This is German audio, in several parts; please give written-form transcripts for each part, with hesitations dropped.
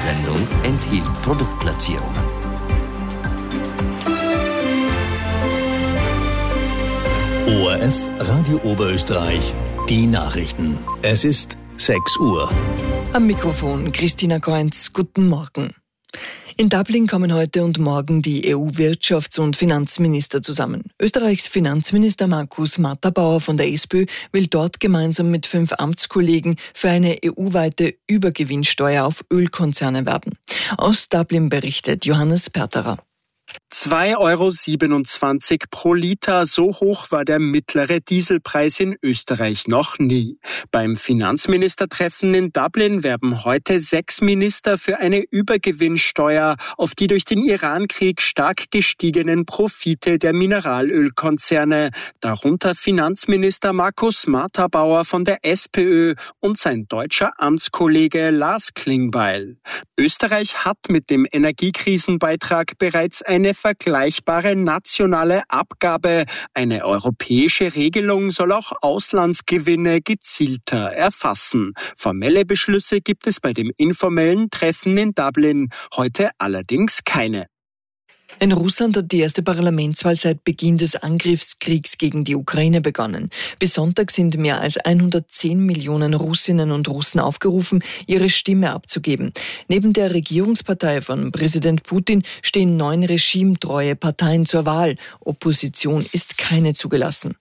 Sendung enthielt Produktplatzierungen. ORF Radio Oberösterreich, die Nachrichten. Es ist 6 Uhr. Am Mikrofon Christina Kreunz. Guten Morgen. In Dublin kommen heute und morgen die EU-Wirtschafts- und Finanzminister zusammen. Österreichs Finanzminister Markus Matterbauer von der SPÖ will dort gemeinsam mit 5 Amtskollegen für eine EU-weite Übergewinnsteuer auf Ölkonzerne werben. Aus Dublin berichtet Johannes Perterer. 2,27 € pro Liter, so hoch war der mittlere Dieselpreis in Österreich noch nie. Beim Finanzministertreffen in Dublin werben heute 6 Minister für eine Übergewinnsteuer auf die durch den Irankrieg stark gestiegenen Profite der Mineralölkonzerne, darunter Finanzminister Markus Matterbauer von der SPÖ und sein deutscher Amtskollege Lars Klingbeil. Österreich hat mit dem Energiekrisenbeitrag bereits eine vergleichbare nationale Abgabe. Eine europäische Regelung soll auch Auslandsgewinne gezielter erfassen. Formelle Beschlüsse gibt es bei dem informellen Treffen in Dublin heute allerdings keine. In Russland hat die erste Parlamentswahl seit Beginn des Angriffskriegs gegen die Ukraine begonnen. Bis Sonntag sind mehr als 110 Millionen Russinnen und Russen aufgerufen, ihre Stimme abzugeben. Neben der Regierungspartei von Präsident Putin stehen 9 regimetreue Parteien zur Wahl. Opposition ist keine zugelassen.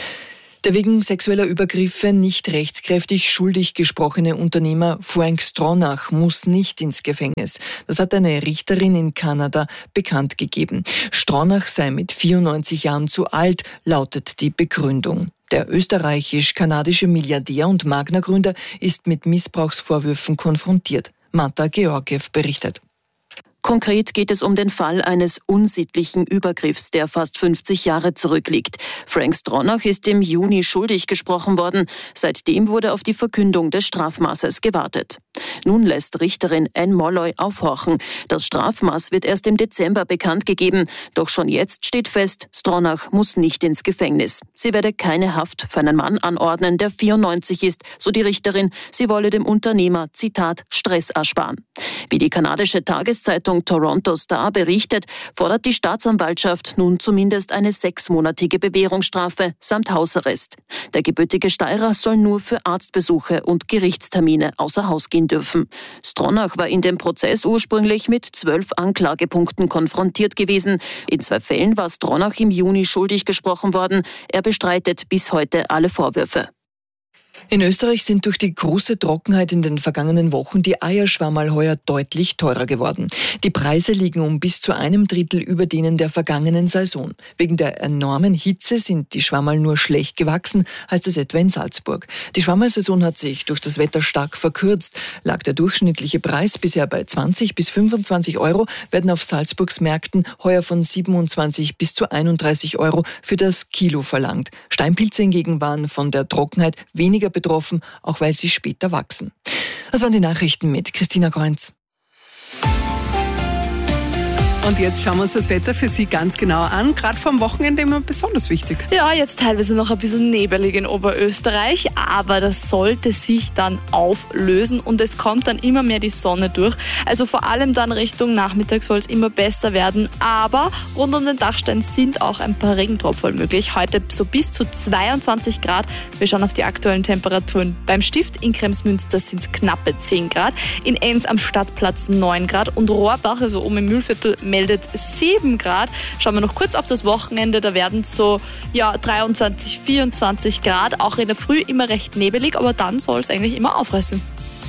Der wegen sexueller Übergriffe nicht rechtskräftig schuldig gesprochene Unternehmer Frank Stronach muss nicht ins Gefängnis. Das hat eine Richterin in Kanada bekannt gegeben. Stronach sei mit 94 Jahren zu alt, lautet die Begründung. Der österreichisch-kanadische Milliardär und Magna-Gründer ist mit Missbrauchsvorwürfen konfrontiert. Marta Georgiew berichtet. Konkret geht es um den Fall eines unsittlichen Übergriffs, der fast 50 Jahre zurückliegt. Frank Stronach ist im Juni schuldig gesprochen worden. Seitdem wurde auf die Verkündung des Strafmaßes gewartet. Nun lässt Richterin Anne Molloy aufhorchen. Das Strafmaß wird erst im Dezember bekannt gegeben. Doch schon jetzt steht fest, Stronach muss nicht ins Gefängnis. Sie werde keine Haft für einen Mann anordnen, der 94 ist, so die Richterin. Sie wolle dem Unternehmer, Zitat, Stress ersparen. Wie die kanadische Tageszeitung Toronto Star berichtet, fordert die Staatsanwaltschaft nun zumindest eine 6-monatige Bewährungsstrafe samt Hausarrest. Der gebürtige Steirer soll nur für Arztbesuche und Gerichtstermine außer Haus gehen dürfen. Stronach war in dem Prozess ursprünglich mit 12 Anklagepunkten konfrontiert gewesen. In 2 Fällen war Stronach im Juni schuldig gesprochen worden. Er bestreitet bis heute alle Vorwürfe. In Österreich sind durch die große Trockenheit in den vergangenen Wochen die Eierschwammerl heuer deutlich teurer geworden. Die Preise liegen um bis zu 1/3 über denen der vergangenen Saison. Wegen der enormen Hitze sind die Schwammerl nur schlecht gewachsen, heißt es etwa in Salzburg. Die Schwammerlsaison hat sich durch das Wetter stark verkürzt. Lag der durchschnittliche Preis bisher bei 20 bis 25 €, werden auf Salzburgs Märkten heuer von 27 bis zu 31 € für das Kilo verlangt. Steinpilze hingegen waren von der Trockenheit weniger betroffen, auch weil sie später wachsen. Das waren die Nachrichten mit Christina Kreunz. Und jetzt schauen wir uns das Wetter für Sie ganz genau an. Gerade vom Wochenende immer besonders wichtig. Ja, jetzt teilweise noch ein bisschen nebelig in Oberösterreich, aber das sollte sich dann auflösen und es kommt dann immer mehr die Sonne durch. Also vor allem dann Richtung Nachmittag soll es immer besser werden, aber rund um den Dachstein sind auch ein paar Regentropfen möglich. Heute so bis zu 22 Grad. Wir schauen auf die aktuellen Temperaturen. Beim Stift in Kremsmünster sind es knappe 10 Grad, in Enns am Stadtplatz 9 Grad und Rohrbach, also oben im Mühlviertel, meldet 7 Grad. Schauen wir noch kurz auf das Wochenende, da werden es so 23, 24 Grad, auch in der Früh immer recht nebelig, aber dann soll es eigentlich immer aufreißen.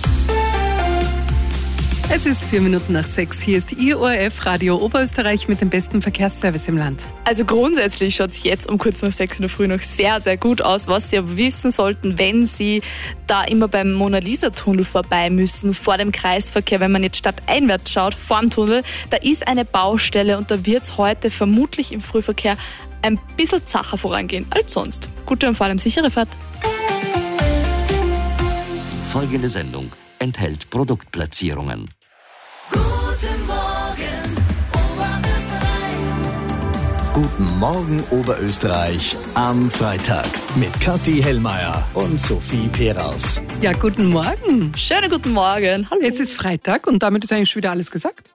Es ist 4 Minuten nach 6. Hier ist Ihr ORF Radio Oberösterreich mit dem besten Verkehrsservice im Land. Also grundsätzlich schaut es jetzt um kurz nach 6 in der Früh noch sehr, sehr gut aus. Was Sie aber wissen sollten, wenn Sie da immer beim Mona-Lisa-Tunnel vorbei müssen, vor dem Kreisverkehr, wenn man jetzt stadteinwärts schaut, vorm Tunnel, da ist eine Baustelle und da wird es heute vermutlich im Frühverkehr ein bisschen zacher vorangehen als sonst. Gute und vor allem sichere Fahrt. Die folgende Sendung enthält Produktplatzierungen. Guten Morgen, Oberösterreich. Guten Morgen Oberösterreich am Freitag mit Kathi Hellmeier und Sophie Peraus. Ja, guten Morgen. Schönen guten Morgen. Hallo. Es ist Freitag und damit ist eigentlich schon wieder alles gesagt.